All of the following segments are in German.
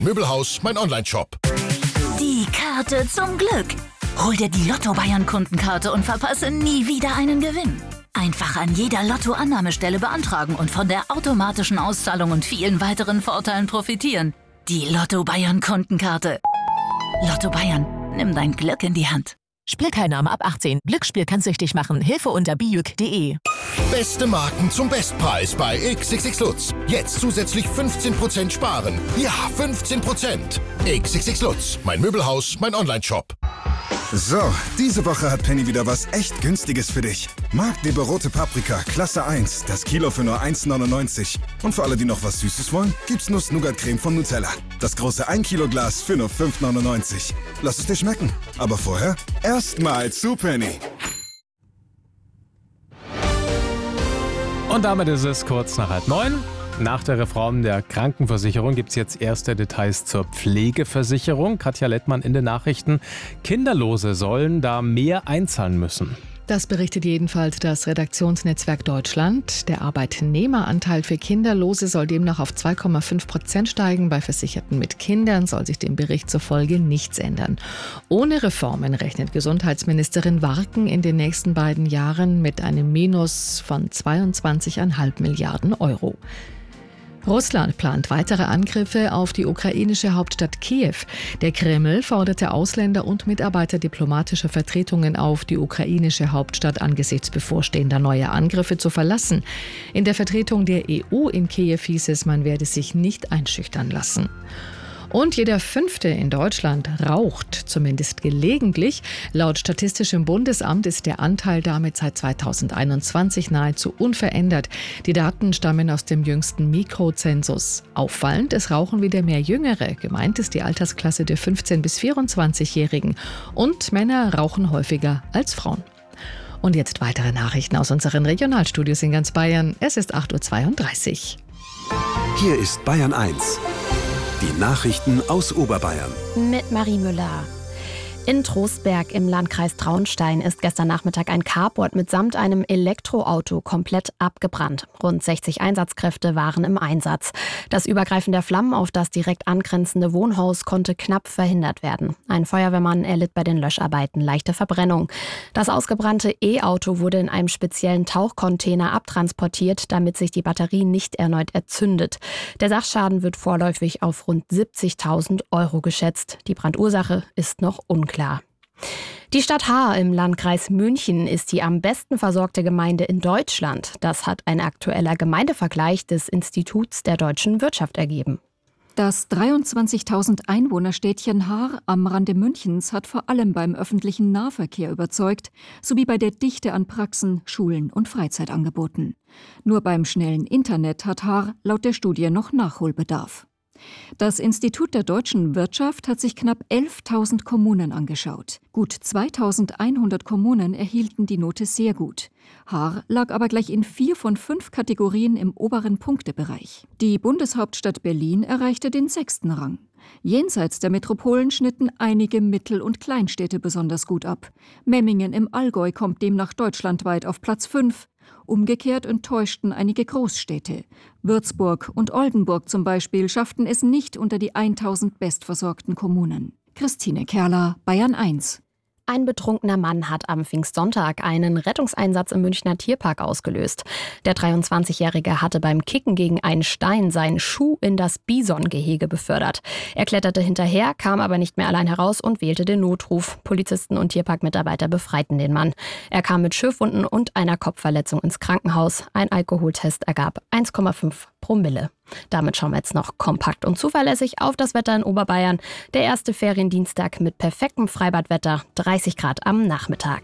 Möbelhaus, mein Onlineshop. Die Karte zum Glück. Hol dir die Lotto-Bayern-Kundenkarte und verpasse nie wieder einen Gewinn. Einfach an jeder Lotto-Annahmestelle beantragen und von der automatischen Auszahlung und vielen weiteren Vorteilen profitieren. Die Lotto-Bayern-Kundenkarte. Lotto Bayern, nimm dein Glück in die Hand. Spielteilnahme ab 18. Glücksspiel kann süchtig machen. Hilfe unter bijuk.de. Beste Marken zum Bestpreis bei XXX Lutz. Jetzt zusätzlich 15% sparen. Ja, 15%. XXX Lutz, mein Möbelhaus, mein Onlineshop. So, diese Woche hat Penny wieder was echt Günstiges für dich. Magdeburg rote Paprika, Klasse 1, das Kilo für nur 1,99. Und für alle, die noch was Süßes wollen, gibt's Nuss-Nougat-Creme von Nutella. Das große 1 Kilo Glas für nur 5,99. Lass es dir schmecken. Aber vorher erstmal zu Penny. Und damit ist es kurz nach 8:30. Nach der Reform der Krankenversicherung gibt es jetzt erste Details zur Pflegeversicherung. Katja Lettmann in den Nachrichten. Kinderlose sollen da mehr einzahlen müssen. Das berichtet jedenfalls das Redaktionsnetzwerk Deutschland. Der Arbeitnehmeranteil für Kinderlose soll demnach auf 2,5% steigen. Bei Versicherten mit Kindern soll sich dem Bericht zufolge nichts ändern. Ohne Reformen rechnet Gesundheitsministerin Warken in den nächsten beiden Jahren mit einem Minus von 22,5 Milliarden Euro. Russland plant weitere Angriffe auf die ukrainische Hauptstadt Kiew. Der Kreml forderte Ausländer und Mitarbeiter diplomatischer Vertretungen auf, die ukrainische Hauptstadt angesichts bevorstehender neuer Angriffe zu verlassen. In der Vertretung der EU in Kiew hieß es, man werde sich nicht einschüchtern lassen. Und jeder Fünfte in Deutschland raucht, zumindest gelegentlich. Laut Statistischem Bundesamt ist der Anteil damit seit 2021 nahezu unverändert. Die Daten stammen aus dem jüngsten Mikrozensus. Auffallend, es rauchen wieder mehr Jüngere. Gemeint ist die Altersklasse der 15- bis 24-Jährigen. Und Männer rauchen häufiger als Frauen. Und jetzt weitere Nachrichten aus unseren Regionalstudios in ganz Bayern. Es ist 8:32 Uhr. Hier ist Bayern 1. Die Nachrichten aus Oberbayern. Mit Marie Müller. In Trostberg im Landkreis Traunstein ist gestern Nachmittag ein Carport mitsamt einem Elektroauto komplett abgebrannt. Rund 60 Einsatzkräfte waren im Einsatz. Das Übergreifen der Flammen auf das direkt angrenzende Wohnhaus konnte knapp verhindert werden. Ein Feuerwehrmann erlitt bei den Löscharbeiten leichte Verbrennung. Das ausgebrannte E-Auto wurde in einem speziellen Tauchcontainer abtransportiert, damit sich die Batterie nicht erneut entzündet. Der Sachschaden wird vorläufig auf rund 70.000 Euro geschätzt. Die Brandursache ist noch unklar. Die Stadt Haar im Landkreis München ist die am besten versorgte Gemeinde in Deutschland. Das hat ein aktueller Gemeindevergleich des Instituts der deutschen Wirtschaft ergeben. Das 23.000 Einwohnerstädtchen Haar am Rande Münchens hat vor allem beim öffentlichen Nahverkehr überzeugt, sowie bei der Dichte an Praxen, Schulen und Freizeitangeboten. Nur beim schnellen Internet hat Haar laut der Studie noch Nachholbedarf. Das Institut der deutschen Wirtschaft hat sich knapp 11.000 Kommunen angeschaut. Gut 2.100 Kommunen erhielten die Note sehr gut. Haar lag aber gleich in 4 von 5 Kategorien im oberen Punktebereich. Die Bundeshauptstadt Berlin erreichte den 6. Rang. Jenseits der Metropolen schnitten einige Mittel- und Kleinstädte besonders gut ab. Memmingen im Allgäu kommt demnach deutschlandweit auf Platz 5. Umgekehrt enttäuschten einige Großstädte. Würzburg und Oldenburg zum Beispiel schafften es nicht unter die 1.000 bestversorgten Kommunen. Christine Kerler, Bayern 1. Ein betrunkener Mann hat am Pfingstsonntag einen Rettungseinsatz im Münchner Tierpark ausgelöst. Der 23-Jährige hatte beim Kicken gegen einen Stein seinen Schuh in das Bisongehege befördert. Er kletterte hinterher, kam aber nicht mehr allein heraus und wählte den Notruf. Polizisten und Tierparkmitarbeiter befreiten den Mann. Er kam mit Schürfwunden und einer Kopfverletzung ins Krankenhaus. Ein Alkoholtest ergab 1,5 Promille. Damit schauen wir jetzt noch kompakt und zuverlässig auf das Wetter in Oberbayern. Der erste Feriendienstag mit perfektem Freibadwetter, 30 Grad am Nachmittag.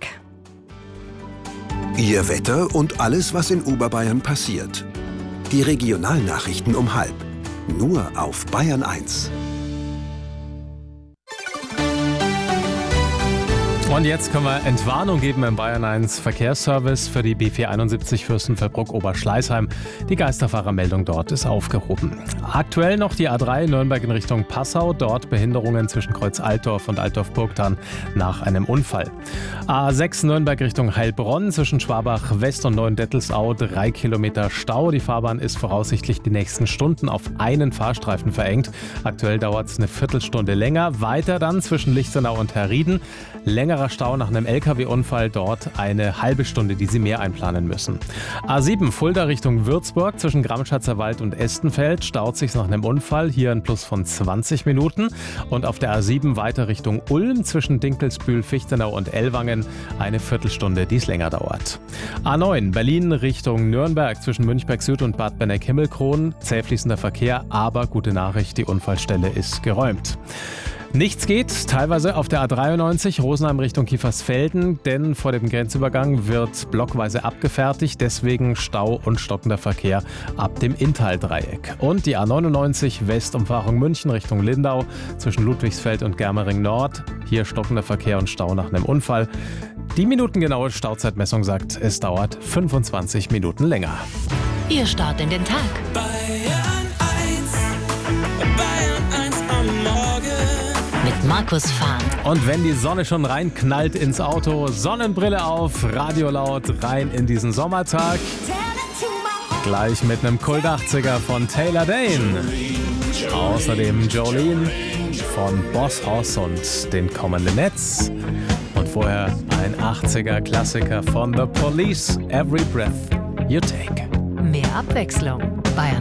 Ihr Wetter und alles, was in Oberbayern passiert. Die Regionalnachrichten um 12:30. Nur auf Bayern 1. Und jetzt können wir Entwarnung geben im Bayern 1 Verkehrsservice für die B471 Fürstenfeldbruck-Oberschleißheim. Die Geisterfahrermeldung dort ist aufgehoben. Aktuell noch die A3 Nürnberg in Richtung Passau. Dort Behinderungen zwischen Kreuz Altdorf und Altdorf-Burgthann nach einem Unfall. A6 Nürnberg Richtung Heilbronn zwischen Schwabach West und Neuendettelsau 3 Kilometer Stau. Die Fahrbahn ist voraussichtlich die nächsten Stunden auf einen Fahrstreifen verengt. Aktuell dauert es eine Viertelstunde länger. Weiter dann zwischen Lichtenau und Herrieden. Längerer Stau nach einem LKW-Unfall, dort eine halbe Stunde, die Sie mehr einplanen müssen. A7 Fulda Richtung Würzburg zwischen Gramschatzer Wald und Estenfeld staut sich nach einem Unfall, hier ein Plus von 20 Minuten. Und auf der A7 weiter Richtung Ulm zwischen Dinkelsbühl, Fichtenau und Ellwangen eine Viertelstunde, die es länger dauert. A9 Berlin Richtung Nürnberg zwischen Münchberg Süd und Bad Benneck-Himmelkron, zäh fließender Verkehr, aber gute Nachricht, die Unfallstelle ist geräumt. Nichts geht, teilweise auf der A93 Rosenheim Richtung Kiefersfelden, denn vor dem Grenzübergang wird blockweise abgefertigt, deswegen Stau und stockender Verkehr ab dem Inntal-Dreieck. Und die A99 Westumfahrung München Richtung Lindau zwischen Ludwigsfeld und Germering Nord, hier stockender Verkehr und Stau nach einem Unfall. Die minutengenaue Stauzeitmessung sagt, es dauert 25 Minuten länger. Ihr Start in den Tag. Mit Markus Fahn. Und wenn die Sonne schon reinknallt ins Auto, Sonnenbrille auf, Radio laut, rein in diesen Sommertag. Gleich mit einem Kult 80er von Taylor Dane. Außerdem Jolene von Boss Hoss und den kommenden Netz. Und vorher ein 80er Klassiker von The Police, Every Breath You Take. Mehr Abwechslung